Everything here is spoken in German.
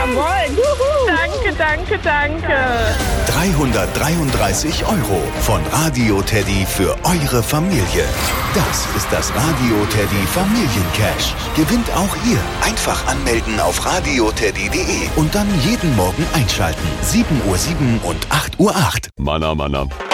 Jawohl. Juhu. Danke, danke. 333 € von Radio Teddy für eure Familie. Das ist das Radio Teddy Familiencash. Gewinnt auch ihr. Einfach anmelden auf radioteddy.de und dann jeden Morgen einschalten. 7:07 und 8:08 Manna.